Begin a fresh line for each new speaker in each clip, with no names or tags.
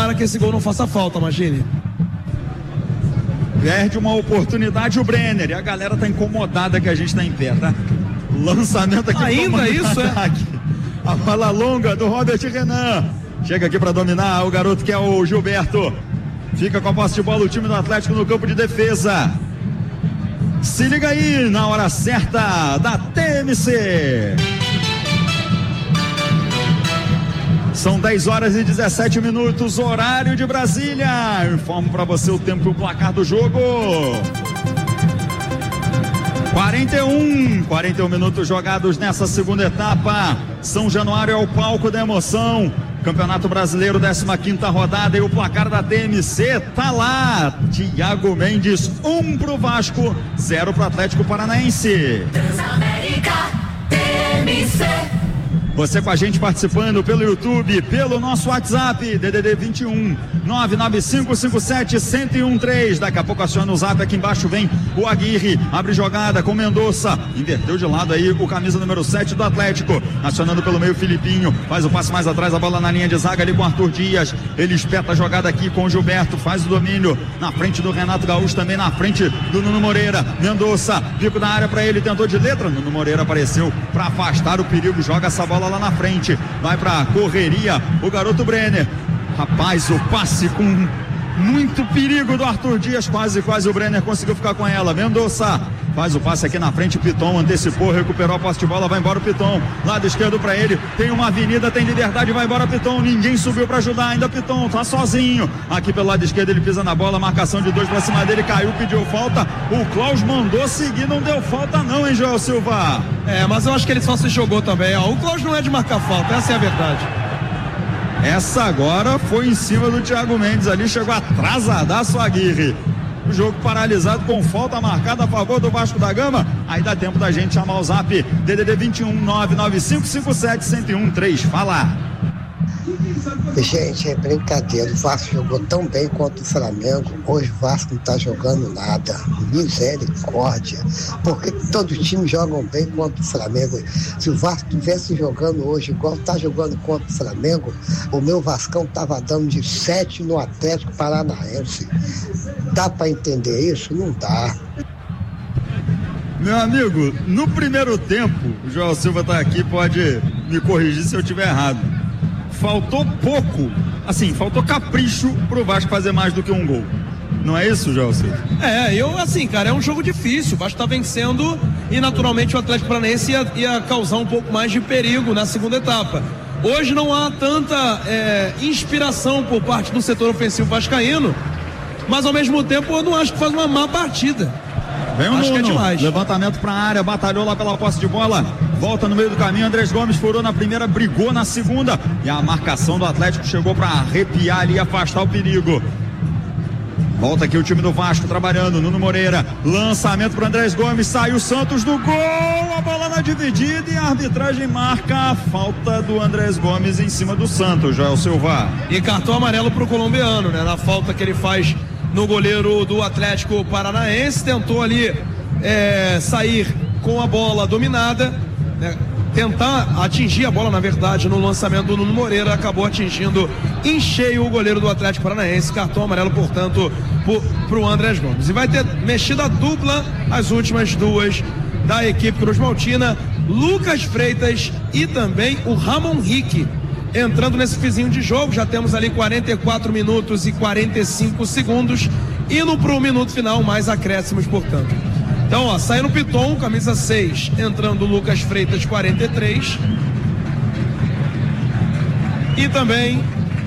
tomara que esse gol não faça falta, imagine.
Perde uma oportunidade o Brenner, e a galera tá incomodada que a gente tá em pé, tá? Lançamento aqui.
Ainda isso,
A bola longa do Robert Renan. Chega aqui para dominar o garoto que é o Gilberto. Fica com a posse de bola o time do Atlético no campo de defesa. Se liga aí na hora certa da TMC. São 10 horas e 17 minutos, horário de Brasília. Informo para você o tempo e o placar do jogo. 41 minutos jogados nessa segunda etapa. São Januário é o palco da emoção. Campeonato Brasileiro, 15ª rodada, e o placar da TMC tá lá. Thiago Mendes, 1 pro Vasco, 0 pro Atlético Paranaense.
Transamérica, TMC.
Você com a gente participando pelo YouTube, pelo nosso WhatsApp, DDD 21 99557-1013. Daqui a pouco aciona o zap, aqui embaixo vem o Aguirre, abre jogada com Mendonça, inverteu de lado aí o camisa número 7 do Atlético, acionando pelo meio Filipinho, faz o passe mais atrás, a bola na linha de zaga ali com Arthur Dias, ele espeta a jogada aqui com o Gilberto, faz o domínio na frente do Renato Gaúcho, também na frente do Nuno Moreira. Mendonça, bico da área para ele, tentou de letra, Nuno Moreira apareceu para afastar o perigo, joga essa bola lá na frente, vai pra correria o garoto Brenner. Rapaz, o passe com muito perigo do Arthur Dias, quase o Brenner conseguiu ficar com ela. Mendonça faz o passe aqui na frente, Piton antecipou, recuperou a posse de bola, vai embora o Piton, lado esquerdo pra ele, tem uma avenida, tem liberdade, vai embora Piton, ninguém subiu pra ajudar ainda, Piton tá sozinho, aqui pelo lado esquerdo ele pisa na bola, marcação de 2 pra cima dele, caiu, pediu falta, o Klaus mandou seguir, não deu falta não, hein, Joel Silva?
Mas eu acho que ele só se jogou também, ó. O Klaus não é de marcar falta, essa é a verdade.
Essa agora foi em cima do Thiago Mendes ali, chegou atrasadaço o Aguirre. O jogo paralisado com falta marcada a favor do Vasco da Gama. Aí dá tempo da gente chamar o zap DDD 21 99557-1013. Fala.
Gente, é brincadeira. O Vasco jogou tão bem contra o Flamengo. Hoje o Vasco não tá jogando nada. Misericórdia. Porque todos os times jogam bem contra o Flamengo. Se o Vasco estivesse jogando hoje igual tá jogando contra o Flamengo, o meu Vascão tava dando de 7 no Atlético Paranaense. Dá para entender isso? Não dá.
Meu amigo, no primeiro tempo, o João Silva tá aqui, pode me corrigir se eu estiver errado. Faltou pouco, assim, faltou capricho pro Vasco fazer mais do que um gol. Não é isso, João Silva?
Cara, é um jogo difícil. O Vasco tá vencendo e naturalmente o Atlético Paranaense ia causar um pouco mais de perigo na segunda etapa. Hoje não há tanta inspiração por parte do setor ofensivo vascaíno, mas ao mesmo tempo eu não acho que faz uma má partida.
Vem o Nuno, levantamento pra área, batalhou lá pela posse de bola, volta no meio do caminho, Andrés Gomes furou na primeira, brigou na segunda, e a marcação do Atlético chegou pra arrepiar ali e afastar o perigo. Volta aqui o time do Vasco trabalhando, Nuno Moreira, lançamento para Andrés Gomes, sai o Santos do gol, a bola na dividida e a arbitragem marca a falta do Andrés Gomes em cima do Santos, Joel Silva.
E cartão amarelo pro colombiano, né? Na falta que ele faz no goleiro do Atlético Paranaense, tentou ali sair com a bola dominada, né? Tentar atingir a bola, na verdade, no lançamento do Nuno Moreira, acabou atingindo em cheio o goleiro do Atlético Paranaense, cartão amarelo, portanto, pro Andrés Gomes. E vai ter mexida dupla as últimas duas da equipe Cruz Maltina, Lucas Freitas e também o Ramon Rick, entrando nesse fizinho de jogo. Já temos ali 44 minutos e 45 segundos, indo pro minuto final, mais acréscimos, portanto. Então, ó, saindo o Piton, camisa 6, entrando o Lucas Freitas, 43. E também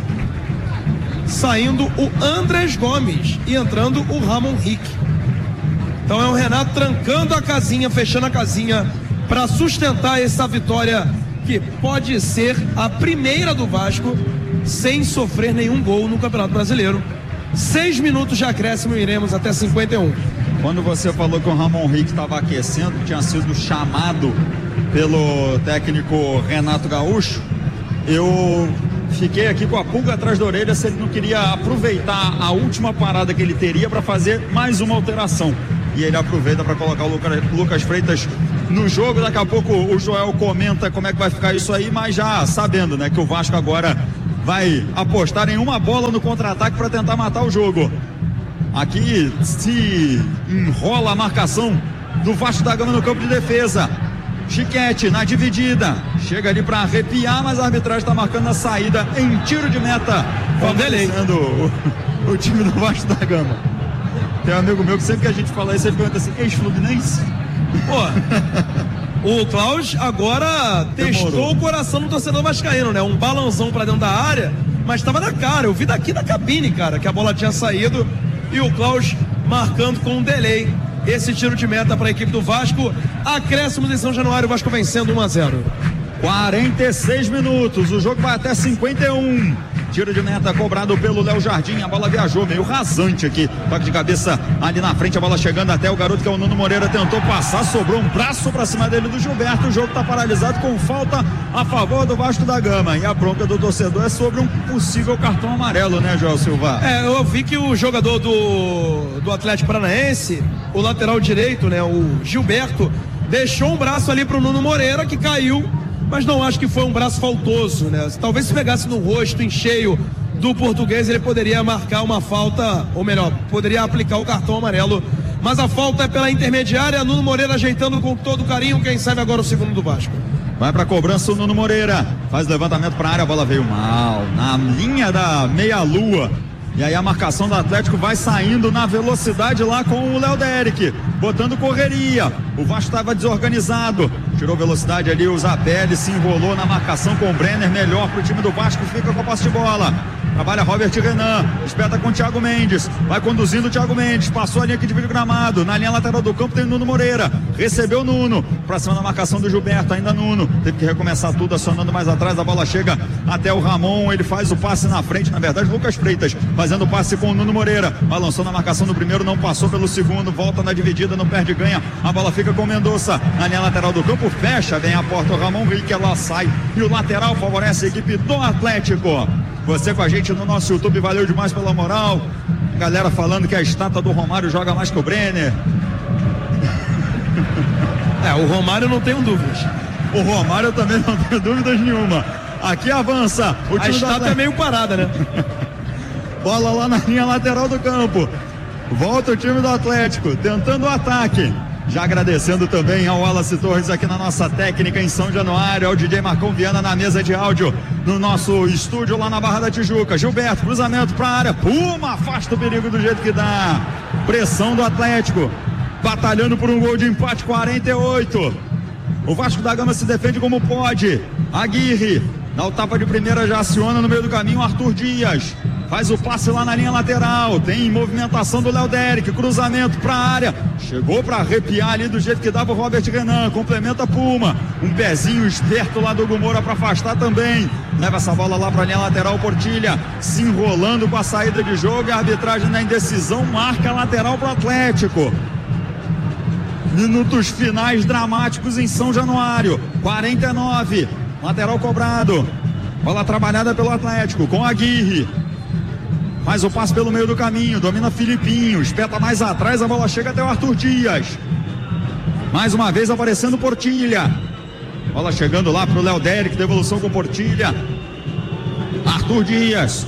saindo o Andrés Gomes e entrando o Ramon Rick. Então é o Renato trancando a casinha, fechando a casinha para sustentar essa vitória que pode ser a primeira do Vasco sem sofrer nenhum gol no Campeonato Brasileiro. 6 minutos de acréscimo e iremos até 51.
Quando você falou que o Ramon Rick estava aquecendo, tinha sido chamado pelo técnico Renato Gaúcho, eu fiquei aqui com a pulga atrás da orelha se ele não queria aproveitar a última parada que ele teria para fazer mais uma alteração. E ele aproveita para colocar o Lucas Freitas no jogo. Daqui a pouco o Joel comenta como é que vai ficar isso aí, mas já sabendo, né, que o Vasco agora vai apostar em uma bola no contra-ataque para tentar matar o jogo. Aqui se enrola a marcação do Vasco da Gama no campo de defesa. Chiquete na dividida, chega ali para arrepiar, mas a arbitragem está marcando a saída em tiro de meta, favorecendo o time do Vasco da Gama. Tem um amigo meu que sempre que a gente fala isso, ele pergunta assim: ex-Fluminense?
Pô, o Klaus agora testou o coração do torcedor vascaíno, né? Um balanção para dentro da área, mas estava na cara, eu vi daqui da cabine, cara, que a bola tinha saído e o Klaus marcando com um delay esse tiro de meta para a equipe do Vasco. Acréscimos em São Januário, o Vasco vencendo 1-0.
46 minutos, o jogo vai até 51. Tiro de meta cobrado pelo Léo Jardim, a bola viajou meio rasante aqui, toque de cabeça ali na frente, a bola chegando até o garoto que é o Nuno Moreira, tentou passar, sobrou um braço pra cima dele do Gilberto, o jogo tá paralisado com falta a favor do Vasco da Gama, e a bronca do torcedor é sobre um possível cartão amarelo, né, Joel Silva?
Eu vi que o jogador do Atlético Paranaense, o lateral direito, né, o Gilberto, deixou um braço ali pro Nuno Moreira, que caiu, mas não acho que foi um braço faltoso, né? Talvez se pegasse no rosto em cheio do português, ele poderia marcar uma falta, ou melhor, poderia aplicar o cartão amarelo, mas a falta é pela intermediária. Nuno Moreira ajeitando com todo carinho, quem sabe agora o segundo do Vasco.
Vai pra cobrança o Nuno Moreira, faz o levantamento pra área, a bola veio mal, na linha da meia-lua. E aí a marcação do Atlético vai saindo na velocidade lá com o Léo Derek, botando correria. O Vasco estava desorganizado, tirou velocidade ali, o Zapelli se enrolou na marcação com o Brenner, melhor pro time do Vasco, fica com a posse de bola. Trabalha Robert Renan, espeta com o Thiago Mendes, vai conduzindo o Thiago Mendes, passou a linha que divide o gramado, na linha lateral do campo tem o Nuno Moreira, recebeu o Nuno, pra cima da marcação do Gilberto, ainda Nuno, teve que recomeçar tudo, acionando mais atrás, a bola chega até o Ramon, ele faz o passe na frente, na verdade Lucas Freitas, fazendo o passe com o Nuno Moreira, balançou na marcação do primeiro, não passou pelo segundo, volta na dividida, não perde ganha, a bola fica com o Mendonça, na linha lateral do campo, fecha, vem a porta o Ramon Rique, ela sai, e o lateral favorece a equipe do Atlético. Você com a gente no nosso YouTube, valeu demais pela moral. Galera falando que a estátua do Romário joga mais que o Brenner.
O Romário não tenho dúvidas.
O Romário também não tenho dúvidas nenhuma. Aqui avança o time.
A estátua é meio parada, né?
Bola lá na linha lateral do campo. Volta o time do Atlético, tentando o ataque. Já agradecendo também ao Wallace Torres aqui na nossa técnica em São Januário, ao DJ Marcão Viana na mesa de áudio, no nosso estúdio lá na Barra da Tijuca. Gilberto, cruzamento para a área, Puma, afasta o perigo do jeito que dá. Pressão do Atlético, batalhando por um gol de empate, 48. O Vasco da Gama se defende como pode. Aguirre, dá o tapa de primeira, já aciona no meio do caminho Arthur Dias. Faz o passe lá na linha lateral, tem movimentação do Léo Derek, cruzamento para a área, chegou para arrepiar ali do jeito que dava o Robert Renan, complementa Puma, um pezinho esperto lá do Gumora para afastar também, leva essa bola lá para a linha lateral, Portilha se enrolando com a saída de jogo, e a arbitragem na indecisão marca lateral para o Atlético. Minutos finais dramáticos em São Januário, 49, lateral cobrado, bola trabalhada pelo Atlético com Aguirre. Faz o passe pelo meio do caminho, domina Filipinho, espeta mais atrás, a bola chega até o Arthur Dias. Mais uma vez aparecendo Portilha. Bola chegando lá pro Léo Derek, devolução com Portilha. Arthur Dias,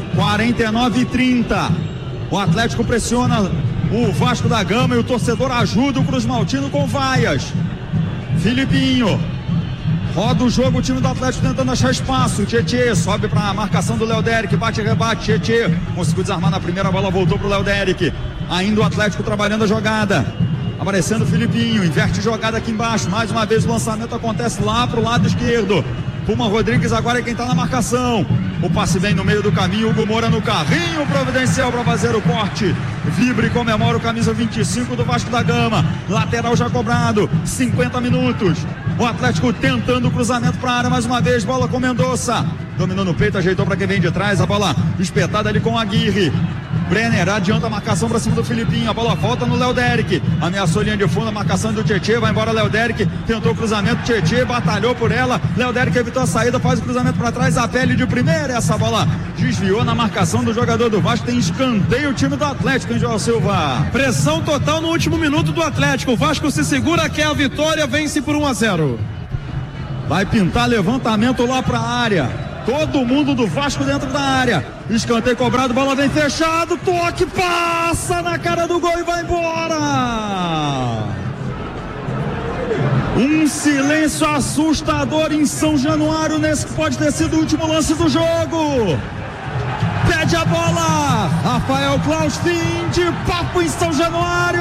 49-30. O Atlético pressiona o Vasco da Gama e o torcedor ajuda o Cruz Maltino com vaias. Filipinho. Roda o jogo, o time do Atlético tentando achar espaço. Tietê sobe para a marcação do Léo Derek, bate e rebate. Tietê conseguiu desarmar na primeira, bola voltou pro Léo Derek. Ainda o Atlético trabalhando a jogada. Aparecendo o Filipinho, inverte jogada aqui embaixo. Mais uma vez o lançamento acontece lá pro lado esquerdo. Puma Rodrigues agora é quem tá na marcação. O passe vem no meio do caminho, o Gumora no carrinho providencial para fazer o corte. Vibra e comemora o camisa 25 do Vasco da Gama. Lateral já cobrado, 50 minutos. O Atlético tentando o cruzamento para a área mais uma vez, bola com Mendonça. Dominou no peito, ajeitou para quem vem de trás, a bola espetada ali com Aguirre. Brenner adianta a marcação para cima do Filipinho, a bola volta no Léo Derek, ameaçou a linha de fundo, a marcação do Tietê, vai embora Léo Derek, tentou o cruzamento, Tietê batalhou por ela, Léo Derek evitou a saída, faz o cruzamento para trás, a pele de primeira, essa bola desviou na marcação do jogador do Vasco, tem escanteio o time do Atlético, hein, João Silva?
Pressão total no último minuto do Atlético, o Vasco se segura, quer a vitória, vence por 1-0.
Vai pintar levantamento lá para a área. todo mundo do Vasco dentro da área. Escanteio cobrado, bola vem fechado, toque, passa na cara do gol e vai embora. Um silêncio assustador em São Januário nesse que pode ter sido o último lance do jogo. Pede a bola, Rafael Claus, fim de papo em São Januário.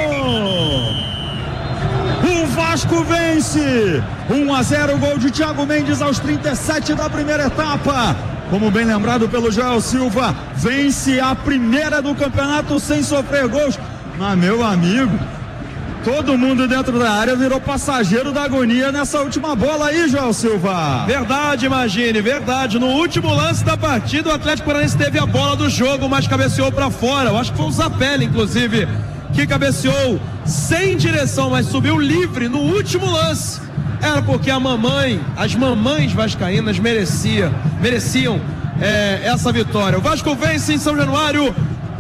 O Vasco vence 1-0, gol de Thiago Mendes aos 37 da primeira etapa. Como bem lembrado pelo Joel Silva, vence a primeira do campeonato sem sofrer gols. Mas, meu amigo, todo mundo dentro da área virou passageiro da agonia nessa última bola aí, Joel Silva.
Verdade, Imagine, verdade. No último lance da partida, o Atlético Paranaense teve a bola do jogo, mas cabeceou para fora. Eu acho que foi o Zapelli, inclusive, que cabeceou sem direção, mas subiu livre no último lance. Era porque as mamães vascaínas mereciam essa vitória. O Vasco vence em São Januário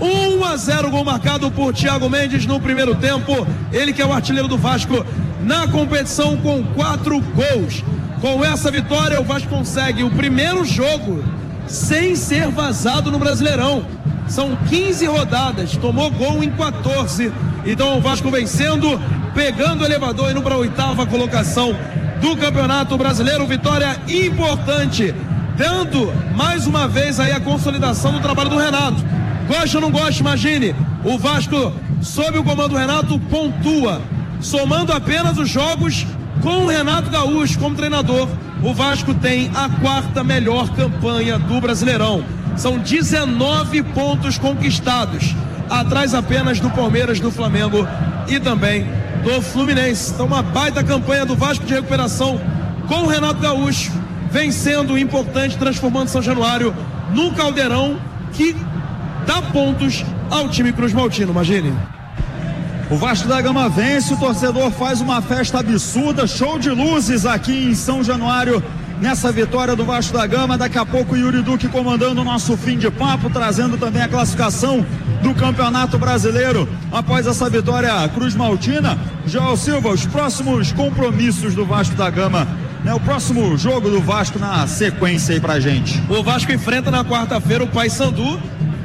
1-0, gol marcado por Thiago Mendes no primeiro tempo. Ele que é o artilheiro do Vasco na competição com 4 gols. Com essa vitória, o Vasco consegue o primeiro jogo sem ser vazado no Brasileirão. São 15 rodadas, tomou gol em 14. Então o Vasco vencendo, pegando o elevador, indo para a 8ª colocação do Campeonato Brasileiro. Vitória importante, dando mais uma vez aí a consolidação do trabalho do Renato. Gosta ou não gosta, Imagine, o Vasco, sob o comando do Renato, pontua. Somando apenas os jogos com o Renato Gaúcho como treinador, o Vasco tem a 4ª melhor campanha do Brasileirão. São 19 pontos conquistados, atrás apenas do Palmeiras, do Flamengo e também do Fluminense. Então uma baita campanha do Vasco de recuperação com o Renato Gaúcho, vencendo o importante, transformando São Januário num caldeirão que dá pontos ao time Cruz Maltino, Imagine.
O Vasco da Gama vence, o torcedor faz uma festa absurda, show de luzes aqui em São Januário, nessa vitória do Vasco da Gama. Daqui a pouco o Yuri Duque comandando o nosso fim de papo, trazendo também a classificação do Campeonato Brasileiro após essa vitória Cruz Maltina. Joel Silva, os próximos compromissos do Vasco da Gama, né? O próximo jogo do Vasco na sequência aí pra gente.
O Vasco enfrenta na quarta-feira o Paysandu,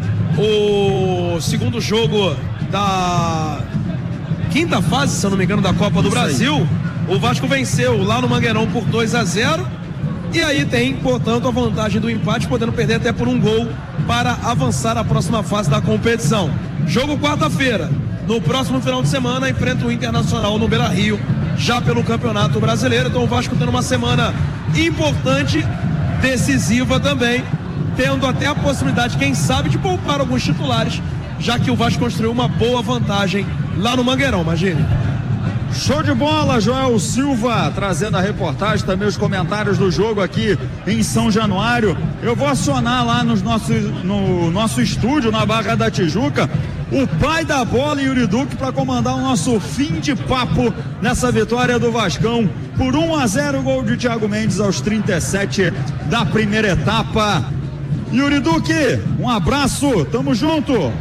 o segundo jogo da 5ª fase, se eu não me engano, da Copa do Brasil. O Vasco venceu lá no Mangueirão por 2-0. E aí tem, portanto, a vantagem do empate, podendo perder até por um gol para avançar à próxima fase da competição. Jogo quarta-feira. No próximo final de semana, enfrenta o Internacional no Beira-Rio, já pelo Campeonato Brasileiro. Então o Vasco tendo uma semana importante, decisiva também, tendo até a possibilidade, quem sabe, de poupar alguns titulares, já que o Vasco construiu uma boa vantagem lá no Mangueirão, Imagine.
Show de bola, Joel Silva trazendo a reportagem, também os comentários do jogo aqui em São Januário. Eu vou acionar lá no nosso estúdio na Barra da Tijuca o pai da bola, Yuri Duque, para comandar o nosso fim de papo nessa vitória do Vascão por 1-0, gol de Thiago Mendes aos 37 da primeira etapa. Yuri Duque, um abraço, tamo junto.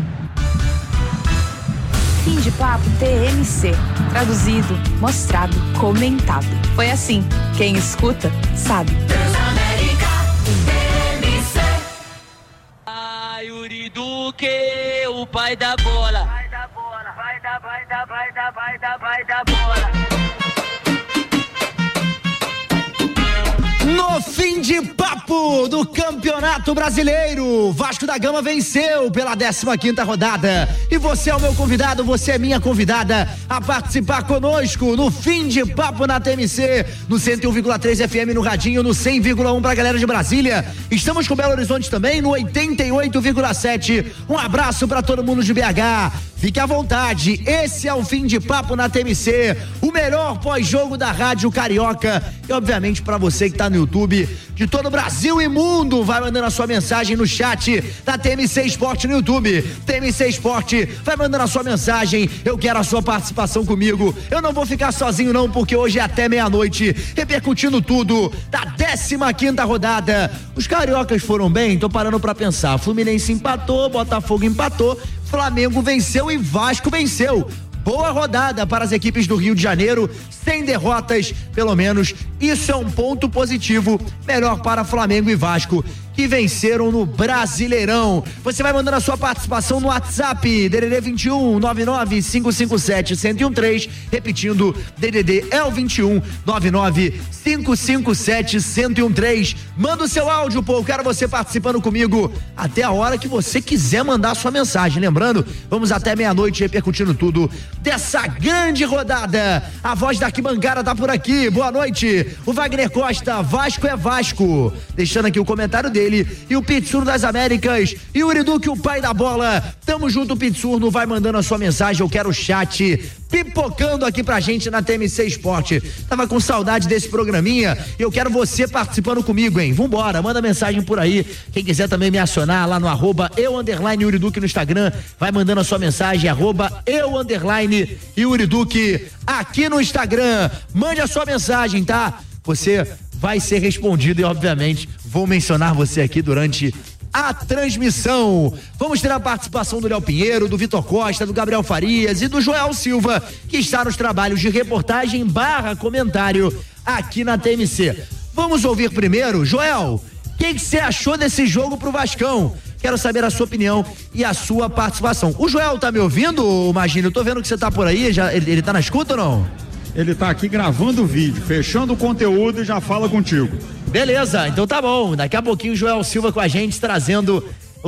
Fim de papo TMC. Traduzido, mostrado, comentado. Foi assim. Quem escuta, sabe.
Transamérica, TMC.
Yuri Duque, o pai da bola.
Vai da bola, vai da bola.
No fim de papo do Campeonato Brasileiro, Vasco da Gama venceu pela 15ª rodada. E você é o meu convidado, você é minha convidada a participar conosco no fim de papo na TMC, no 101,3 FM no radinho, no 100,1 pra galera de Brasília. Estamos com Belo Horizonte também no 88,7. Um abraço pra todo mundo de BH. Fique à vontade, esse é o fim de papo na TMC, o melhor pós-jogo da Rádio Carioca. E obviamente pra você que tá no YouTube, de todo o Brasil e mundo, vai mandando a sua mensagem no chat da TMC Esporte no YouTube. TMC Esporte, vai mandando a sua mensagem, eu quero a sua participação comigo. Eu não vou ficar sozinho não, porque hoje é até meia-noite, repercutindo tudo da 15ª rodada. Os cariocas foram bem? Tô parando pra pensar. Fluminense empatou, Botafogo empatou, Flamengo venceu e Vasco venceu. boa rodada para as equipes do Rio de Janeiro, sem derrotas, pelo menos. Isso é um ponto positivo, melhor para Flamengo e Vasco, que venceram no Brasileirão. Você vai mandando a sua participação no WhatsApp, DDD 21 99 557 1013, repetindo, DDD é o 21 99 557 1013. Manda o seu áudio, pô, eu quero você participando comigo até a hora que você quiser mandar a sua mensagem. Lembrando, vamos até meia-noite repercutindo tudo dessa grande rodada. A voz da arquibancada tá por aqui, boa noite. O Wagner Costa, Vasco é Vasco, deixando aqui o comentário dele. E o Pitsurno das Américas e o Uriduque, o pai da bola. Tamo junto, Pitsurno, vai mandando a sua mensagem. Eu quero o chat pipocando aqui pra gente na TMC Esporte. Tava com saudade desse programinha e eu quero você participando comigo, hein? Vambora, manda mensagem por aí. Quem quiser também me acionar lá no @eu_Uriduque no Instagram, vai mandando a sua mensagem, @eu_Uriduque aqui no Instagram. Mande a sua mensagem, tá? Você vai ser respondido e, obviamente, vou mencionar você aqui durante a transmissão. Vamos ter a participação do Léo Pinheiro, do Vitor Costa, do Gabriel Farias e do Joel Silva, que está nos trabalhos de reportagem / comentário aqui na TMC. Vamos ouvir primeiro, Joel, o que você achou desse jogo pro Vascão? Quero saber a sua opinião e a sua participação. O Joel tá me ouvindo, Magino? Eu tô vendo que você tá por aí, ele tá na escuta ou não?
Ele tá aqui gravando o vídeo, fechando o conteúdo e já fala contigo.
Beleza, então tá bom. Daqui a pouquinho o Joel Silva com a gente trazendo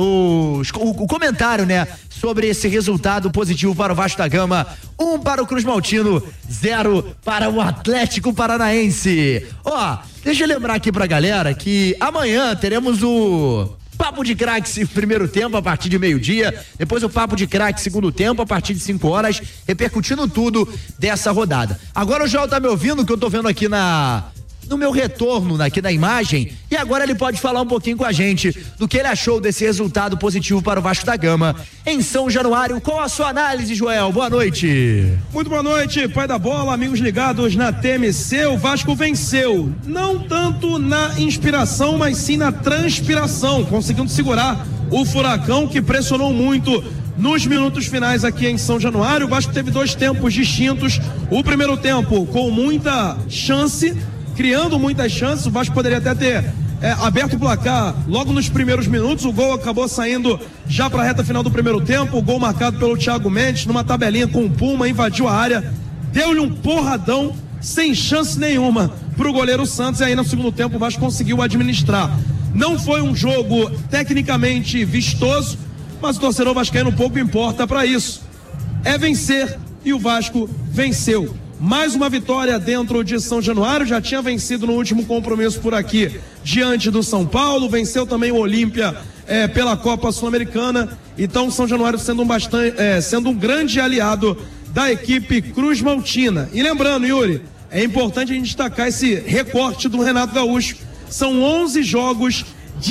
o comentário, né, sobre esse resultado positivo para o Vasco da Gama. 1 para o Cruz Maltino, 0 para o Atlético Paranaense. Ó, deixa eu lembrar aqui pra galera que amanhã teremos o Papo de Craques primeiro tempo a partir de meio-dia, depois o Papo de Craques segundo tempo a partir de 5 horas, repercutindo tudo dessa rodada. Agora o Joel tá me ouvindo, que eu tô vendo aqui no meu retorno aqui na imagem, e agora ele pode falar um pouquinho com a gente do que ele achou desse resultado positivo para o Vasco da Gama em São Januário. Qual a sua análise, Joel? Boa noite.
Muito boa noite, pai da bola, amigos ligados na TMC. O Vasco venceu, não tanto na inspiração, mas sim na transpiração, conseguindo segurar o Furacão, que pressionou muito nos minutos finais aqui em São Januário. O Vasco teve 2 tempos distintos. O primeiro tempo com muita chance, criando muitas chances. O Vasco poderia até ter aberto o placar logo nos primeiros minutos. O gol acabou saindo já para a reta final do primeiro tempo. O gol marcado pelo Thiago Mendes numa tabelinha com o Puma, invadiu a área, deu-lhe um porradão sem chance nenhuma para o goleiro Santos, e aí no segundo tempo o Vasco conseguiu administrar. Não foi um jogo tecnicamente vistoso, mas o torcedor vascaíno pouco importa para isso. É vencer, e o Vasco venceu. Mais uma vitória dentro de São Januário, já tinha vencido no último compromisso por aqui diante do São Paulo, venceu também o Olímpia pela Copa Sul-Americana. Então São Januário sendo um grande aliado da equipe Cruz Maltina. E lembrando, Yuri, é importante a gente destacar esse recorte do Renato Gaúcho. São 11 jogos,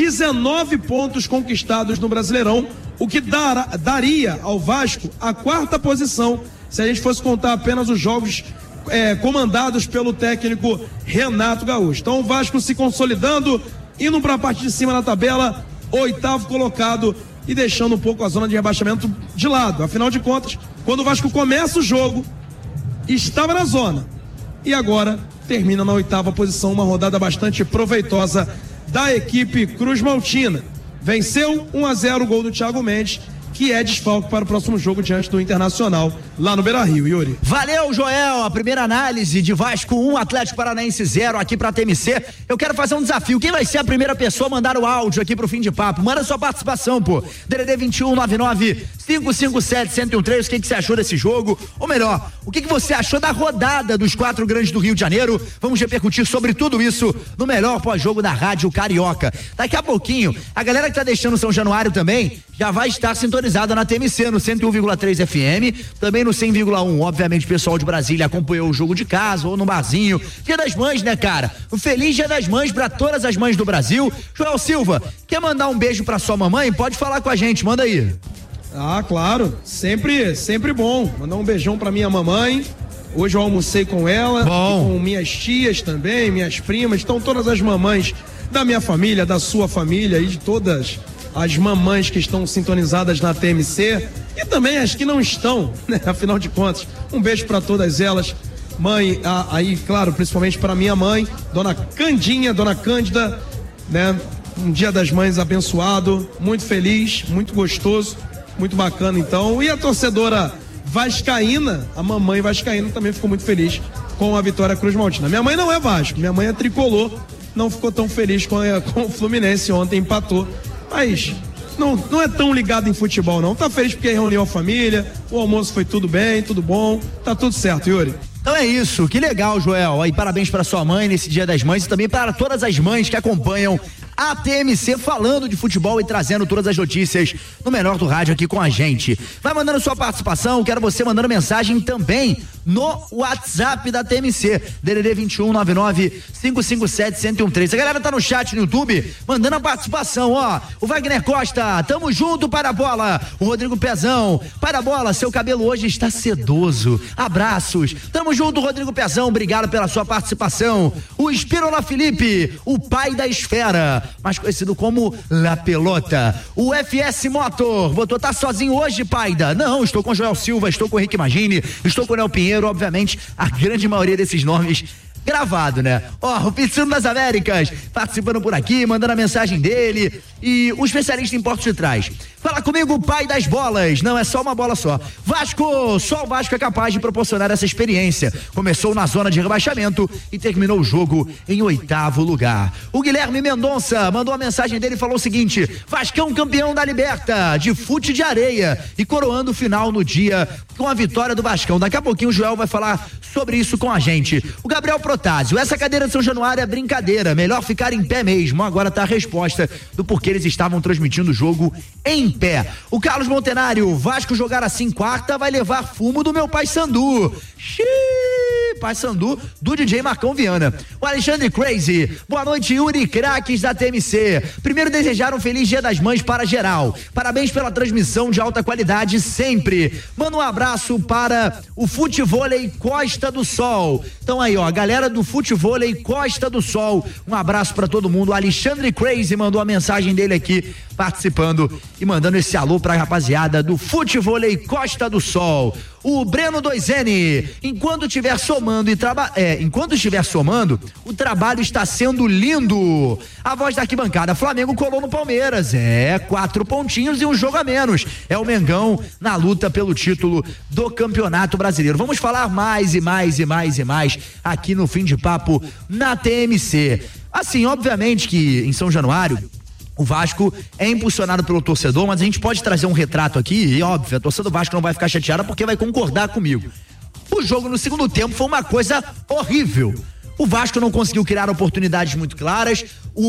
19 pontos conquistados no Brasileirão, o que daria ao Vasco a 4ª posição, se a gente fosse contar apenas os jogos comandados pelo técnico Renato Gaúcho. Então o Vasco se consolidando, indo para a parte de cima da tabela, 8º colocado e deixando um pouco a zona de rebaixamento de lado. Afinal de contas, quando o Vasco começa o jogo, estava na zona e agora termina na 8ª posição, uma rodada bastante proveitosa da equipe Cruz Maltina. Venceu 1-0, o gol do Thiago Mendes, que é desfalque para o próximo jogo diante do Internacional lá no Beira-Rio, Yuri.
Valeu, Joel, a primeira análise de Vasco 1, Atlético Paranaense 0 aqui pra TMC. Eu quero fazer um desafio, quem vai ser a primeira pessoa a mandar o áudio aqui pro fim de papo? Manda sua participação, pô. DDD 21 99 557 1013, o que você achou desse jogo? Ou melhor, o que você achou da rodada dos 4 grandes do Rio de Janeiro? Vamos repercutir sobre tudo isso no melhor pós-jogo da Rádio Carioca. Daqui a pouquinho, a galera que tá deixando São Januário também já vai estar sintonizada na TMC, no 101,3 FM, também no 100,1. Obviamente, o pessoal de Brasília acompanhou o jogo de casa ou no barzinho. Dia das Mães, né, cara? Um feliz Dia das Mães pra todas as mães do Brasil. Joel Silva, quer mandar um beijo pra sua mamãe? Pode falar com a gente, manda aí.
Ah, claro, sempre bom. Mandar um beijão pra minha mamãe. Hoje eu almocei com ela, com minhas tias também, minhas primas. Então todas as mamães da minha família, da sua família e de todas as mamães que estão sintonizadas na TMC e também as que não estão, né? Afinal de contas, um beijo para todas elas. Mãe, aí, claro, principalmente para minha mãe, Dona Candinha, Dona Cândida, né? Um Dia das Mães abençoado, muito feliz, muito gostoso, muito bacana então. E a torcedora vascaína, a mamãe vascaína também ficou muito feliz com a vitória Cruz Maltina. Minha mãe não é Vasco, minha mãe é tricolor, não ficou tão feliz com o Fluminense, ontem empatou, mas não é tão ligado em futebol não, tá feliz porque reuniu a família, o almoço foi tudo bem, tudo bom, tá tudo certo, Yuri.
Então é isso, que legal, Joel. Aí parabéns para sua mãe nesse Dia das Mães e também para todas as mães que acompanham a TMC falando de futebol e trazendo todas as notícias no menor do rádio aqui com a gente. Vai mandando sua participação, quero você mandando mensagem também no WhatsApp da TMC, DDD 2199-557-1013. A galera tá no chat no YouTube, mandando a participação, ó. O Wagner Costa, tamo junto para a bola. O Rodrigo Pezão, para a bola, seu cabelo hoje está sedoso. Abraços. Tamo junto, Rodrigo Pezão, obrigado pela sua participação. O Espirola Felipe, o pai da esfera, mais conhecido como La Pelota. O FS Motor, botou, tá sozinho hoje, Paida? Não, estou com o Joel Silva, estou com o Henrique Magini, estou com o Nel Pinheiro, obviamente, a grande maioria desses nomes gravado, né? Ó, o Piscino das Américas participando por aqui, mandando a mensagem dele. E o especialista em portos de trás. Fala comigo, pai das bolas. Não é só uma bola só. Vasco, só o Vasco é capaz de proporcionar essa experiência. Começou na zona de rebaixamento e terminou o jogo em 8º lugar. O Guilherme Mendonça mandou a mensagem dele e falou o seguinte: Vascão campeão da Liberta, de fute de areia e coroando o final no dia com a vitória do Vascão. Daqui a pouquinho o Joel vai falar sobre isso com a gente. O Gabriel Protásio, essa cadeira de São Januário é brincadeira, melhor ficar em pé mesmo. Agora tá a resposta do porquê eles estavam transmitindo o jogo em pé. O Carlos Montenário, Vasco jogar assim quarta vai levar fumo do meu Paysandu. Paysandu do DJ Marcão Viana. O Alexandre Crazy, boa noite, Yuri, craques da TMC. Primeiro desejar um feliz Dia das Mães para geral. Parabéns pela transmissão de alta qualidade sempre. Manda um abraço para o Futevôlei Costa do Sol. Então aí, ó, galera do Futevôlei Costa do Sol, um abraço para todo mundo. O Alexandre Crazy mandou a mensagem dele aqui, participando e mandando esse alô pra rapaziada do Futevôlei Costa do Sol. O Breno 2N, enquanto estiver somando o trabalho está sendo lindo. A voz da arquibancada, Flamengo colou no Palmeiras, 4 pontinhos e um jogo a menos. É o Mengão na luta pelo título do Campeonato Brasileiro. Vamos falar mais e mais aqui no Fim de Papo na TMC. Assim, obviamente que em São Januário o Vasco é impulsionado pelo torcedor, mas a gente pode trazer um retrato aqui, e óbvio, a torcida do Vasco não vai ficar chateada porque vai concordar comigo. O jogo no segundo tempo foi uma coisa horrível. O Vasco não conseguiu criar oportunidades muito claras,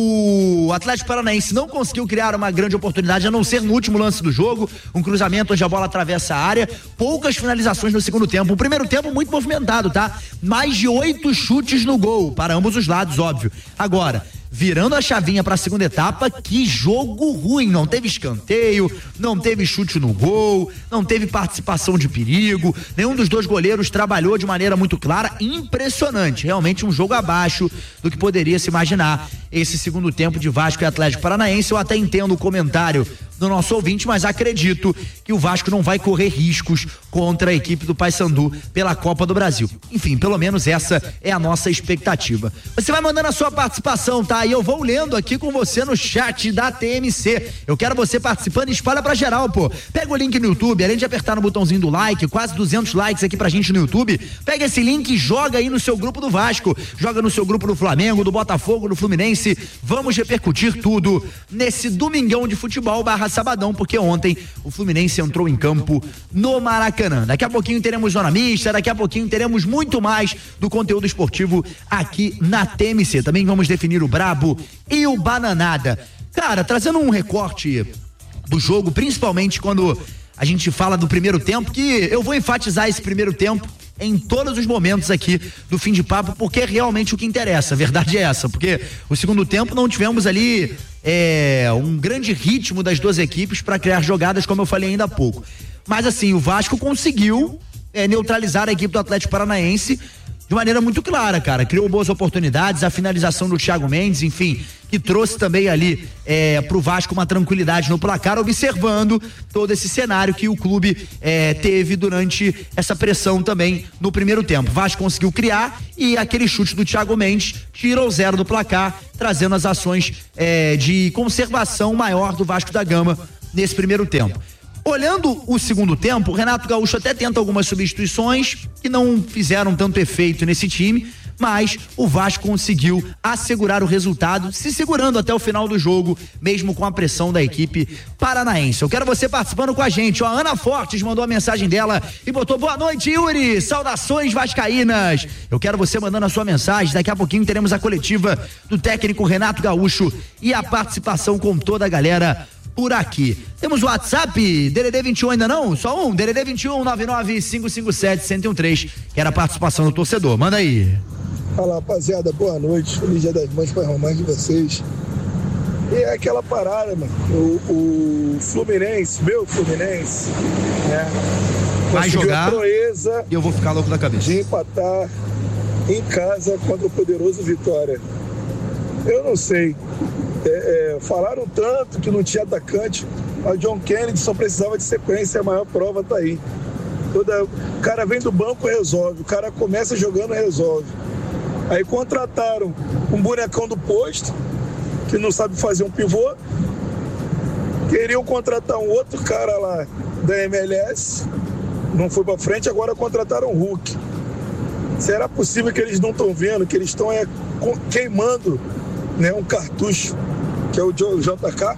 o Atlético Paranaense não conseguiu criar uma grande oportunidade, a não ser no último lance do jogo, um cruzamento onde a bola atravessa a área, poucas finalizações no segundo tempo. O primeiro tempo muito movimentado, tá? Mais de 8 chutes no gol, para ambos os lados, óbvio. Agora, virando a chavinha para a segunda etapa, que jogo ruim, não teve escanteio, não teve chute no gol, não teve participação de perigo, nenhum dos dois goleiros trabalhou de maneira muito clara, impressionante, realmente um jogo abaixo do que poderia se imaginar esse segundo tempo de Vasco e Atlético Paranaense. Eu até entendo o comentário do nosso ouvinte, mas acredito que o Vasco não vai correr riscos contra a equipe do Paysandu pela Copa do Brasil. Enfim, pelo menos essa é a nossa expectativa. Você vai mandando a sua participação, tá? E eu vou lendo aqui com você no chat da TMC. Eu quero você participando e espalha pra geral, pô. Pega o link no YouTube, além de apertar no botãozinho do like, quase 200 likes aqui pra gente no YouTube, pega esse link e joga aí no seu grupo do Vasco, joga no seu grupo do Flamengo, do Botafogo, do Fluminense. Vamos repercutir tudo nesse domingão de futebol / sabadão, porque ontem o Fluminense entrou em campo no Maracanã. Daqui a pouquinho teremos zona mista, daqui a pouquinho teremos muito mais do conteúdo esportivo aqui na TMC. Também vamos definir o Brabo e o Bananada. Cara, trazendo um recorte do jogo, principalmente quando a gente fala do primeiro tempo, que eu vou enfatizar esse primeiro tempo em todos os momentos aqui do Fim de Papo, porque é realmente o que interessa, a verdade é essa, porque o segundo tempo não tivemos ali um grande ritmo das duas equipes para criar jogadas, como eu falei ainda há pouco, mas assim, o Vasco conseguiu neutralizar a equipe do Atlético Paranaense de maneira muito clara, cara. Criou boas oportunidades, a finalização do Thiago Mendes, enfim, que trouxe também ali pro Vasco uma tranquilidade no placar, observando todo esse cenário que o clube teve durante essa pressão também no primeiro tempo. O Vasco conseguiu criar e aquele chute do Thiago Mendes tirou o 0 do placar, trazendo as ações de conservação maior do Vasco da Gama nesse primeiro tempo. Olhando o segundo tempo, o Renato Gaúcho até tenta algumas substituições que não fizeram tanto efeito nesse time, mas o Vasco conseguiu assegurar o resultado, se segurando até o final do jogo, mesmo com a pressão da equipe paranaense. Eu quero você participando com a gente. A Ana Fortes mandou a mensagem dela e botou: boa noite, Yuri, saudações vascaínas. Eu quero você mandando a sua mensagem. Daqui a pouquinho teremos a coletiva do técnico Renato Gaúcho e a participação com toda a galera por aqui. Temos o WhatsApp, DDD 21 ainda não? Só um, DDD 21 99557-1013, que era a participação do torcedor. Manda aí.
Fala, rapaziada, boa noite. Feliz Dia das Mães para romance de vocês. E é aquela parada, mano. O Fluminense, meu Fluminense, né?
Vai jogar
a proeza
e eu vou ficar louco da cabeça
de empatar em casa contra o poderoso Vitória. Eu não sei. Falaram tanto que não tinha atacante. O John Kennedy só precisava de sequência, a maior prova tá aí. O cara vem do banco, resolve. O cara começa jogando, resolve. Aí contrataram um bonecão do posto, que não sabe fazer um pivô. Queriam contratar um outro cara lá da MLS, não foi pra frente, agora contrataram o Hulk. Será possível que eles não estão vendo, que eles estão queimando, né, um cartucho, que é o JK?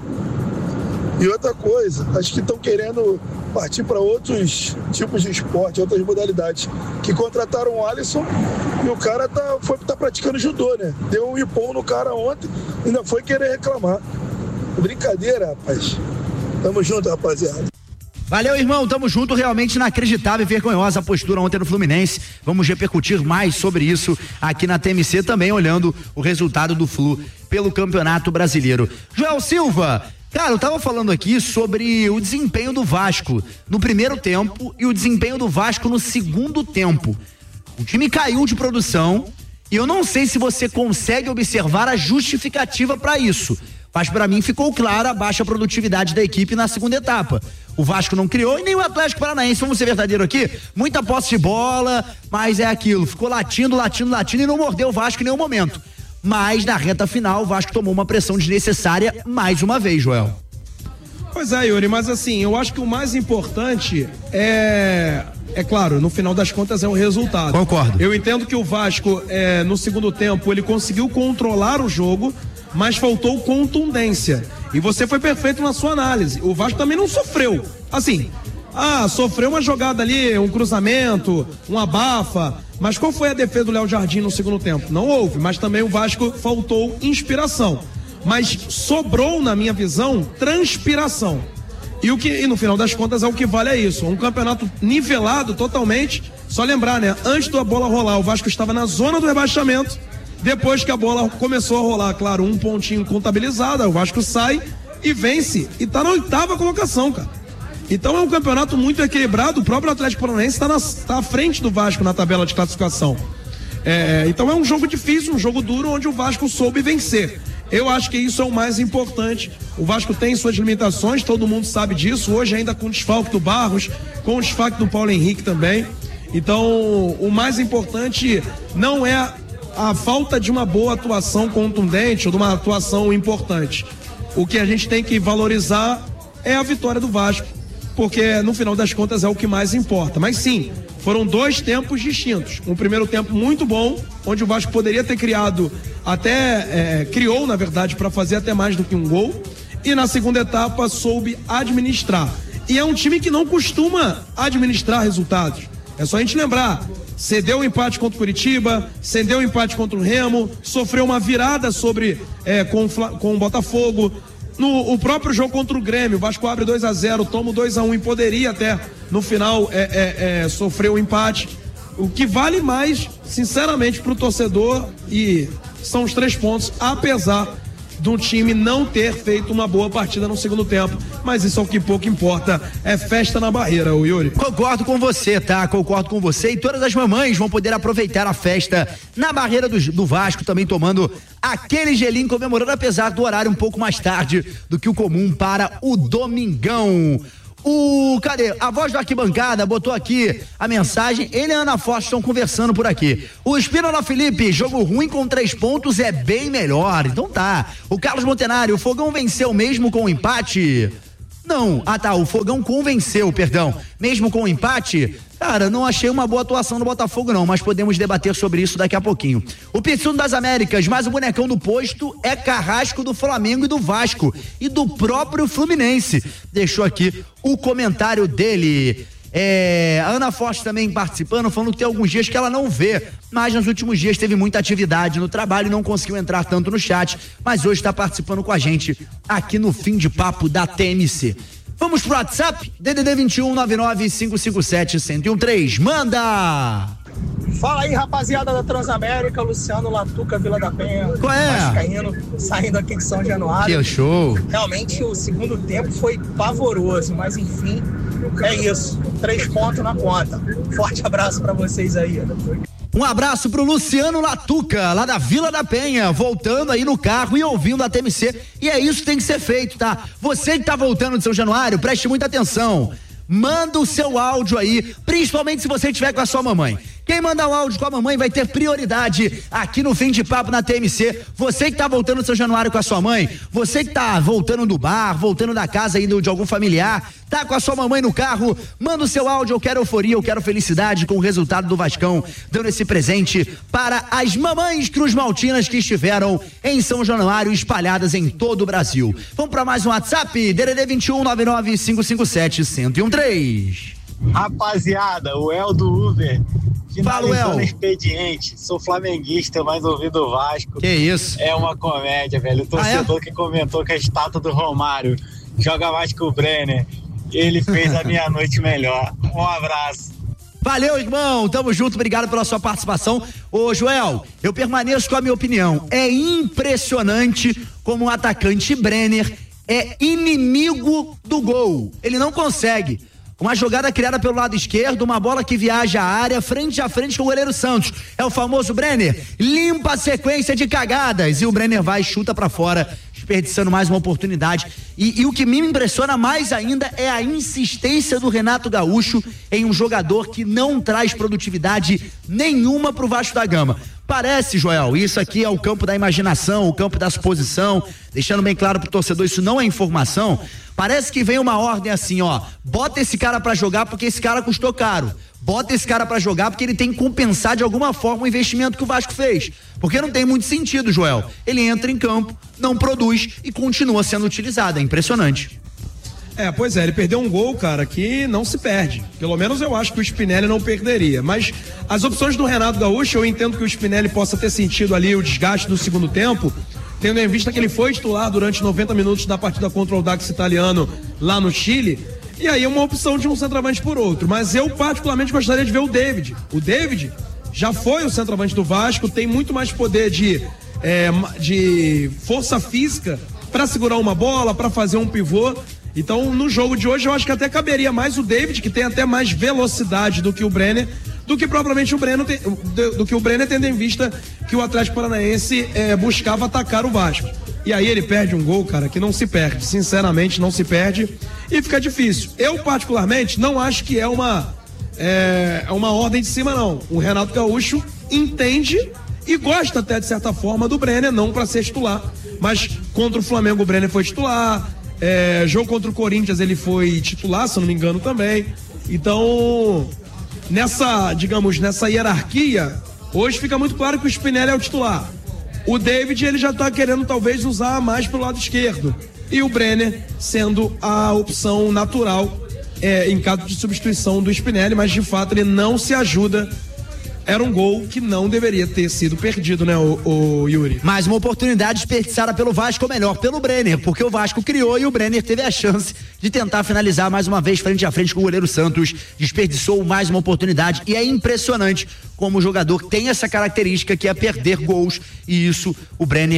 E outra coisa, acho que estão querendo partir para outros tipos de esporte, outras modalidades, que contrataram o Alisson e o cara tá praticando judô, né? Deu um ipom no cara ontem e ainda foi querer reclamar. Brincadeira, rapaz. Tamo junto, rapaziada.
Valeu, irmão, tamo junto. Realmente inacreditável e vergonhosa a postura ontem no Fluminense. Vamos repercutir mais sobre isso aqui na TMC, também olhando o resultado do Flu pelo Campeonato Brasileiro. Joel Silva, cara, eu tava falando aqui sobre o desempenho do Vasco no primeiro tempo e o desempenho do Vasco no segundo tempo. O time caiu de produção e eu não sei se você consegue observar a justificativa para isso, mas para mim ficou clara a baixa produtividade da equipe na segunda etapa. O Vasco não criou e nem o Atlético Paranaense, vamos ser verdadeiro aqui, muita posse de bola, mas é aquilo, ficou latindo e não mordeu o Vasco em nenhum momento. Mas na reta final o Vasco tomou uma pressão desnecessária mais uma vez, Joel.
Pois é, Yuri, mas assim, eu acho que o mais importante é claro, no final das contas é o resultado.
Concordo.
Eu entendo que o Vasco, no segundo tempo, ele conseguiu controlar o jogo, mas faltou contundência. E você foi perfeito na sua análise. O Vasco também não sofreu. Assim, sofreu uma jogada ali, um cruzamento, um abafa. Mas qual foi a defesa do Léo Jardim no segundo tempo? Não houve, mas também o Vasco faltou inspiração. Mas sobrou, na minha visão, transpiração. E no final das contas é o que vale é isso. Um campeonato nivelado totalmente. Só lembrar, né? Antes da bola rolar, o Vasco estava na zona do rebaixamento. Depois que a bola começou a rolar, claro, um pontinho contabilizado, o Vasco sai e vence. E tá na 8ª colocação, cara. Então é um campeonato muito equilibrado. O próprio Atlético Paranaense tá à frente do Vasco na tabela de classificação. Então é um jogo difícil, um jogo duro, onde o Vasco soube vencer. Eu acho que isso é o mais importante. O Vasco tem suas limitações, todo mundo sabe disso. Hoje ainda com o desfalque do Barros, com o desfalque do Paulo Henrique também. Então o mais importante não é a falta de uma boa atuação contundente ou de uma atuação importante. O que a gente tem que valorizar é a vitória do Vasco, porque no final das contas é o que mais importa. Mas sim, foram 2 tempos distintos. Um primeiro tempo muito bom, onde o Vasco poderia ter criado criou na verdade para fazer até mais do que um gol, e na segunda etapa soube administrar. E é um time que não costuma administrar resultados. É só a gente lembrar, cedeu o empate contra o Curitiba, cedeu o empate contra o Remo, sofreu uma virada com o Botafogo. O próprio jogo contra o Grêmio, o Vasco abre 2-0, toma 2-1 e poderia até no final sofrer o empate. O que vale mais, sinceramente, para o torcedor, e são os 3 pontos, apesar do time não ter feito uma boa partida no segundo tempo. Mas isso é o que pouco importa, é festa na barreira, o Yuri.
Concordo com você, tá? Concordo com você, e todas as mamães vão poder aproveitar a festa na barreira do Vasco, também tomando aquele gelinho, comemorando, apesar do horário um pouco mais tarde do que o comum para o domingão. Cadê? A voz do Arquibancada botou aqui a mensagem. Ele e a Ana Forte estão conversando por aqui. O Espínola Felipe, jogo ruim com 3 pontos é bem melhor. Então tá. O Carlos Montenário, o Fogão venceu mesmo com o empate? Não. O Fogão convenceu, perdão. Mesmo com o empate? Cara, não achei uma boa atuação do Botafogo não, mas podemos debater sobre isso daqui a pouquinho. O Pizzuno das Américas, mas o bonecão do posto é carrasco do Flamengo e do Vasco e do próprio Fluminense. Deixou aqui o comentário dele. A Ana Forte também participando, falando que tem alguns dias que ela não vê, mas nos últimos dias teve muita atividade no trabalho e não conseguiu entrar tanto no chat, mas hoje está participando com a gente aqui no Fim de Papo da TMC. Vamos pro WhatsApp? DDD 21 99 557 1013. Manda!
Fala aí, rapaziada da Transamérica, Luciano Latuca, Vila da Penha.
Qual é?
Vascaíno, saindo aqui de São Januário.
Que show!
Realmente o segundo tempo foi pavoroso, mas enfim, é isso. 3 pontos na conta. Forte abraço pra vocês aí.
Um abraço pro Luciano Latuca, lá da Vila da Penha, voltando aí no carro e ouvindo a TMC. E é isso que tem que ser feito, tá? Você que tá voltando de São Januário, preste muita atenção. Manda o seu áudio aí, principalmente se você estiver com a sua mamãe. Quem mandar o áudio com a mamãe vai ter prioridade aqui no Fim de Papo na TMC. Você que tá voltando do São Januário com a sua mãe, você que tá voltando do bar, voltando da casa indo de algum familiar, tá com a sua mamãe no carro, manda o seu áudio, eu quero euforia, eu quero felicidade com o resultado do Vascão, dando esse presente para as mamães cruzmaltinas que estiveram em São Januário, espalhadas em todo o Brasil. Vamos para mais um WhatsApp, DDD 21 99 557 1013.
Rapaziada, o El do Uber.
Finalizando
o expediente, sou flamenguista, mas ouvindo o Vasco.
Que isso?
É uma comédia, velho. O torcedor que comentou que a estátua do Romário joga mais que o Brenner, ele fez a minha noite melhor. Um abraço.
Valeu, irmão, tamo junto, obrigado pela sua participação. Ô, Joel, eu permaneço com a minha opinião. É impressionante como o atacante Brenner é inimigo do gol. Ele não consegue. Uma jogada criada pelo lado esquerdo, uma bola que viaja à área, frente a frente com o goleiro Santos. É o famoso Brenner, limpa a sequência de cagadas. E o Brenner vai e chuta pra fora, desperdiçando mais uma oportunidade. E o que me impressiona mais ainda é a insistência do Renato Gaúcho em um jogador que não traz produtividade nenhuma pro Vasco da Gama. Parece, Joel, isso aqui é o campo da imaginação, o campo da suposição, deixando bem claro pro torcedor, isso não é informação. Parece que vem uma ordem assim, ó, bota esse cara pra jogar porque esse cara custou caro. Bota esse cara pra jogar porque ele tem que compensar de alguma forma o investimento que o Vasco fez. Porque não tem muito sentido, Joel. Ele entra em campo, não produz e continua sendo utilizado. É impressionante.
Pois é, ele perdeu um gol, cara, que não se perde. Pelo menos eu acho que o Spinelli não perderia. Mas as opções do Renato Gaúcho, eu entendo que o Spinelli possa ter sentido ali o desgaste do segundo tempo, tendo em vista que ele foi titular durante 90 minutos da partida contra o Audax Italiano lá no Chile. E aí é uma opção de um centroavante por outro. Mas eu particularmente gostaria de ver o David. O David já foi o centroavante do Vasco, tem muito mais poder de força física para segurar uma bola, para fazer um pivô. Então, no jogo de hoje, eu acho que até caberia mais o David, que tem até mais velocidade do que o Brenner, do que propriamente o Brenner, tendo em vista que o Atlético Paranaense buscava atacar o Vasco. E aí ele perde um gol, cara, que não se perde. Sinceramente, não se perde. E fica difícil. Eu, particularmente, não acho que é uma ordem de cima, não. O Renato Gaúcho entende e gosta até, de certa forma, do Brenner, não para ser titular. Mas contra o Flamengo, o Brenner foi titular. Jogo contra o Corinthians ele foi titular, se eu não me engano também. Então, nessa hierarquia, hoje fica muito claro que o Spinelli é o titular. O David, ele já tá querendo talvez usar mais pelo lado esquerdo. E o Brenner sendo a opção natural em caso de substituição do Spinelli, mas de fato ele não se ajuda. Era um gol que não deveria ter sido perdido, né, o Yuri?
Mais uma oportunidade desperdiçada pelo Vasco, ou melhor, pelo Brenner, porque o Vasco criou e o Brenner teve a chance de tentar finalizar mais uma vez frente a frente com o goleiro Santos. Desperdiçou mais uma oportunidade e é impressionante como o jogador tem essa característica que é perder gols, e isso o Brenner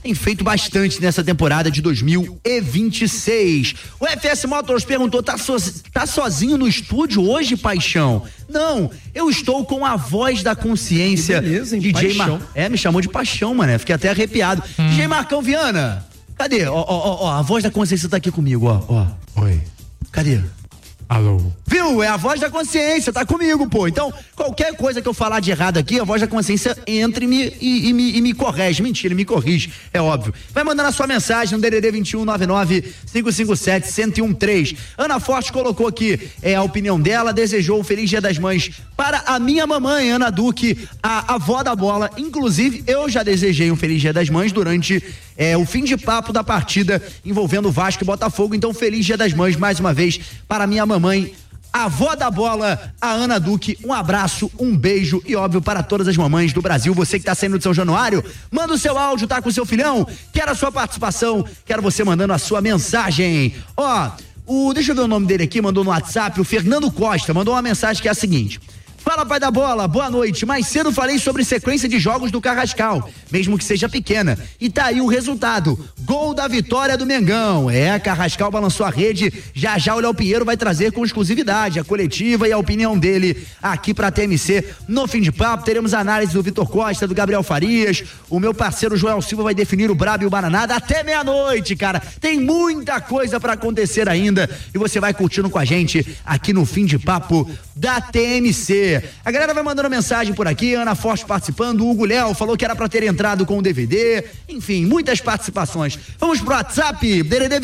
tem feito bastante nessa temporada de 2026. O FS Motors perguntou, tá sozinho no estúdio hoje, Paixão? Não, eu estou com a voz da consciência.
Que beleza, hein?
DJ
Paixão.
me chamou de Paixão, mané, fiquei até arrepiado. DJ Marcão Viana, cadê? Ó, a voz da consciência tá aqui comigo, ó.
Oi.
Cadê?
Alô.
Viu? É a voz da consciência, tá comigo, pô. Então, qualquer coisa que eu falar de errado aqui, a voz da consciência entra e me corrige. Mentira, me corrige, é óbvio. Vai mandando a sua mensagem no DDD 2199-557-1013. Ana Forte colocou aqui a opinião dela, desejou um feliz Dia das Mães para a minha mamãe, Ana Duque, a avó da bola. Inclusive, eu já desejei um feliz Dia das Mães durante o fim de papo da partida envolvendo Vasco e Botafogo. Então, feliz Dia das Mães mais uma vez para a minha mamãe, a avó da bola, a Ana Duque. Um abraço, um beijo e óbvio para todas as mamães do Brasil. Você que tá saindo de São Januário, manda o seu áudio, tá com o seu filhão, quero a sua participação, quero você mandando a sua mensagem. Deixa eu ver o nome dele aqui, mandou no WhatsApp, o Fernando Costa, mandou uma mensagem que é a seguinte: fala, pai da bola, boa noite. Mais cedo falei sobre sequência de jogos do Carrascal, mesmo que seja pequena. E tá aí o resultado: gol da vitória do Mengão. Carrascal balançou a rede. Já o Léo Pinheiro vai trazer com exclusividade a coletiva e a opinião dele aqui pra TMC. No fim de papo, teremos análise do Vitor Costa, do Gabriel Farias. O meu parceiro Joel Silva vai definir o Brabo e o Bananada até meia-noite, cara. Tem muita coisa pra acontecer ainda e você vai curtindo com a gente aqui no fim de papo da TMC. A galera vai mandando mensagem por aqui, Ana Forte participando, o Hugo Léo falou que era pra ter entrado com o DVD, enfim, muitas participações. Vamos pro WhatsApp, DDD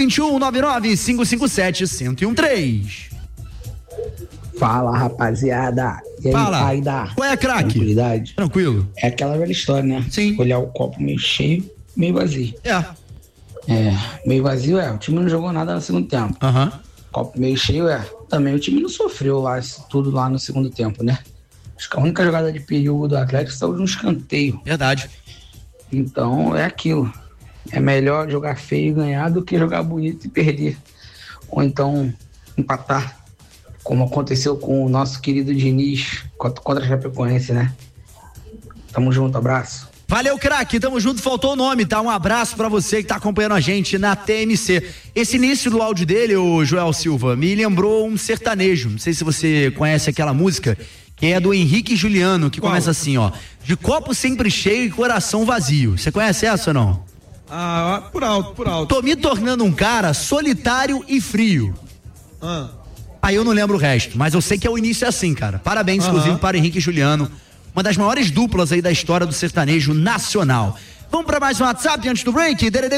2199-557-1013.
Fala, rapaziada. E aí,
Fala.
pai da
Qual é, craque?
Tranquilidade.
Tranquilo.
É aquela velha história, né?
Sim.
Olhar o copo meio cheio, meio vazio. Meio vazio o time não jogou nada no segundo tempo. Copo meio cheio também o time não sofreu lá, tudo lá no segundo tempo, né? Acho que a única jogada de perigo do Atlético saiu de um escanteio.
Verdade.
Então é aquilo. É melhor jogar feio e ganhar do que jogar bonito e perder. Ou então empatar, como aconteceu com o nosso querido Diniz contra a Chapecoense, né? Tamo junto, abraço.
Valeu, craque, tamo junto, faltou o nome, tá? Um abraço pra você que tá acompanhando a gente na TMC. Esse início do áudio dele, o Joel Silva, me lembrou um sertanejo, não sei se você conhece aquela música, que é do Henrique e Juliano, que começa assim, ó: de copo sempre cheio e coração vazio. Você conhece essa ou não?
Por alto.
Tô me tornando um cara solitário e frio. Aí eu não lembro o resto, mas eu sei que é o início assim, cara. Parabéns, inclusive, para Henrique e Juliano. Uma das maiores duplas aí da história do sertanejo nacional. Vamos para mais um WhatsApp antes do break? DDD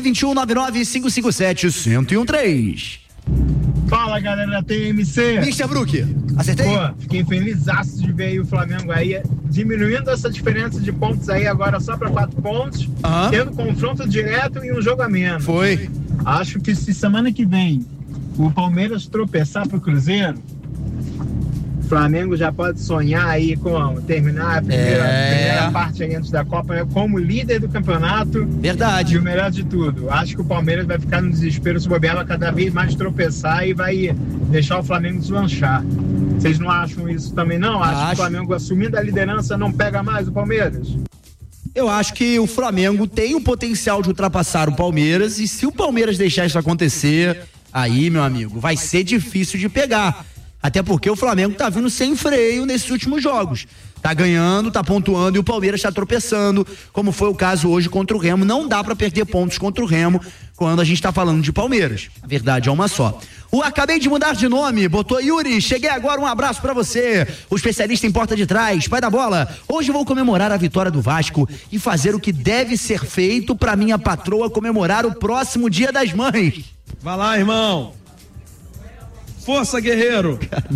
2199-557-1013.
Fala, galera da TMC.
Mr. Brook, acertei?
Pô, fiquei felizaço de ver o Flamengo aí diminuindo essa diferença de pontos aí agora só para 4 pontos, tendo confronto direto e um jogo a menos.
Foi.
Acho que se semana que vem o Palmeiras tropeçar pro Cruzeiro, o Flamengo já pode sonhar aí com terminar a primeira parte aí antes da Copa, né, como líder do campeonato.
Verdade.
E o melhor de tudo, acho que o Palmeiras vai ficar no desespero se bobear, vai cada vez mais tropeçar e vai deixar o Flamengo deslanchar. Vocês não acham isso também, não? Acho que o Flamengo assumindo a liderança não pega mais o Palmeiras?
Eu acho que o Flamengo tem o potencial de ultrapassar o Palmeiras, e se o Palmeiras deixar isso acontecer, aí, meu amigo, vai ser difícil de pegar. Até porque o Flamengo tá vindo sem freio nesses últimos jogos. Tá ganhando, tá pontuando, e o Palmeiras tá tropeçando, como foi o caso hoje contra o Remo. Não dá pra perder pontos contra o Remo quando a gente tá falando de Palmeiras. A verdade é uma só. Acabei de mudar de nome, botou Yuri, cheguei agora, um abraço pra você, o especialista em porta de trás, pai da bola. Hoje vou comemorar a vitória do Vasco e fazer o que deve ser feito pra minha patroa comemorar o próximo Dia das Mães.
Vai lá, irmão. Força, guerreiro.
Cara,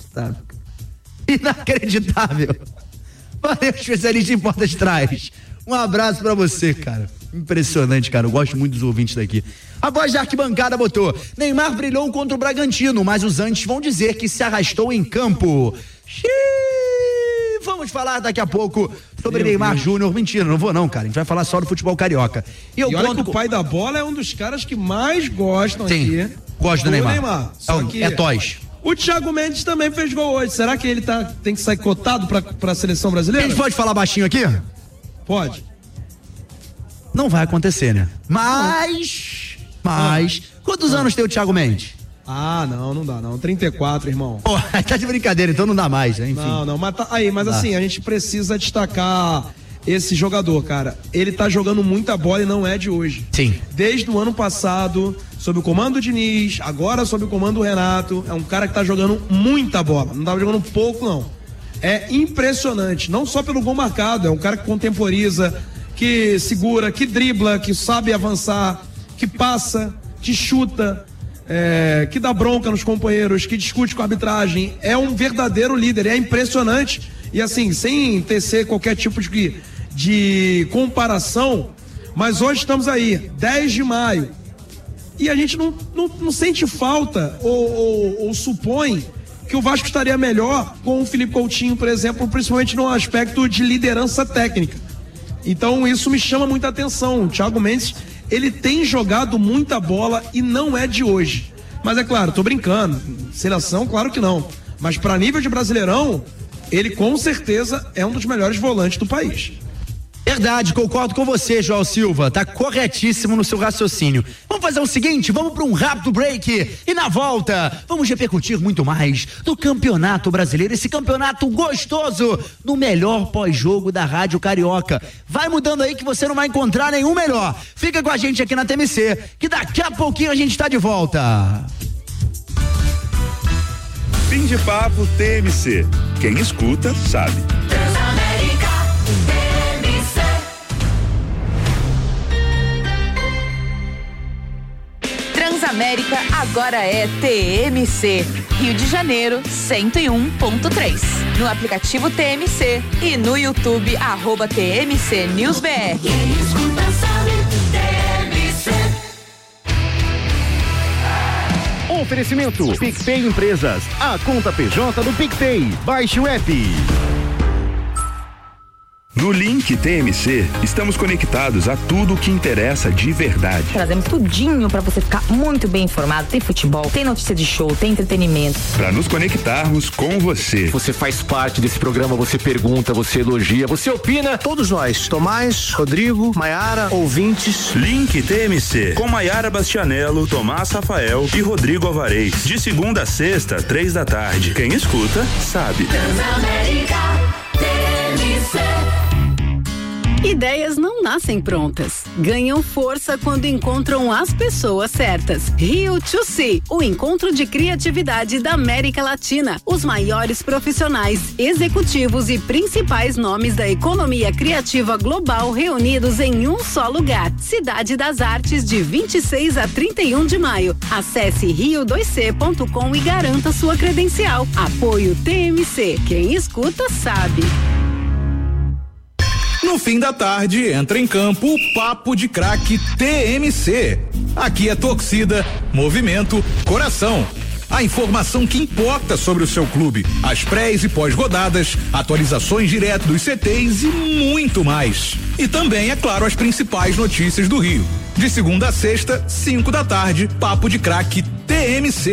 inacreditável. Valeu, especialista em porta de trás. Um abraço pra você, cara. Impressionante, cara. Eu gosto muito dos ouvintes daqui. A voz da arquibancada botou: Neymar brilhou contra o Bragantino, mas os antes vão dizer que se arrastou em campo. Vamos falar daqui a pouco sobre Neymar Júnior. Mentira, não vou não, cara. A gente vai falar só do futebol carioca.
E olha que o pai da bola é um dos caras que mais gostam aqui.
Gosto do Neymar.
Só que
é toys.
O Thiago Mendes também fez gol hoje. Será que ele tem que sair cotado pra seleção brasileira?
A gente pode falar baixinho aqui?
Pode.
não vai acontecer, né? Mas, quantos anos tem o Thiago Mendes?
Ah, não dá não, 34, irmão.
Pô, tá de brincadeira, então não dá mais, né? Enfim.
Não, mas assim, a gente precisa destacar esse jogador, cara. Ele tá jogando muita bola e não é de hoje.
Sim.
Desde o ano passado, sob o comando do Diniz, agora sob o comando do Renato, é um cara que tá jogando muita bola, não tá jogando pouco não. É impressionante, não só pelo gol marcado, é um cara que contemporiza, que segura, que dribla, que sabe avançar, que passa, que chuta, que dá bronca nos companheiros, que discute com a arbitragem. É um verdadeiro líder, é impressionante. E assim, sem tecer qualquer tipo de comparação, mas hoje estamos aí, 10 de maio, e a gente não sente falta ou supõe que o Vasco estaria melhor com o Felipe Coutinho, por exemplo, principalmente no aspecto de liderança técnica. Então isso me chama muita atenção. O Thiago Mendes, ele tem jogado muita bola e não é de hoje. Mas é claro, tô brincando, seleção, claro que não. Mas para nível de Brasileirão, ele com certeza é um dos melhores volantes do país.
Verdade, concordo com você, João Silva, tá corretíssimo no seu raciocínio. Vamos fazer o seguinte, vamos para um rápido break e na volta vamos repercutir muito mais do Campeonato Brasileiro, esse campeonato gostoso, no melhor pós-jogo da Rádio Carioca. Vai mudando aí que você não vai encontrar nenhum melhor. Fica com a gente aqui na TMC, que daqui a pouquinho a gente tá de volta.
Fim de papo TMC. Quem escuta sabe.
Transamérica agora é TMC, Rio de Janeiro 101.3. No aplicativo TMC e no YouTube @TMC News BR.
Quem escuta sabe, TMC.
Oferecimento PicPay Empresas, a conta PJ do PicPay. Baixe o app.
No Link TMC, estamos conectados a tudo o que interessa de verdade.
Trazemos tudinho para você ficar muito bem informado. Tem futebol, tem notícia de show, tem entretenimento.
Para nos conectarmos com você.
Você faz parte desse programa, você pergunta, você elogia, você opina. Todos nós, Tomás, Rodrigo, Maiara, ouvintes.
Link TMC, com Maiara Bastianello, Tomás Rafael e Rodrigo Alvarez. De segunda a sexta, 3 da tarde. Quem escuta, sabe.
Transamérica, TMC.
Ideias não nascem prontas, ganham força quando encontram as pessoas certas. Rio to See, o encontro de criatividade da América Latina. Os maiores profissionais, executivos e principais nomes da economia criativa global reunidos em um só lugar. Cidade das Artes, de 26 a 31 de maio. Acesse rio2c.com e garanta sua credencial. Apoio TMC, quem escuta sabe.
No fim da tarde, entra em campo o Papo de Craque TMC. Aqui é torcida, movimento, coração. A informação que importa sobre o seu clube, as prés e pós-rodadas, atualizações direto dos CTs e muito mais. E também, é claro, as principais notícias do Rio. De segunda a sexta, 5 da tarde, Papo de Craque TMC.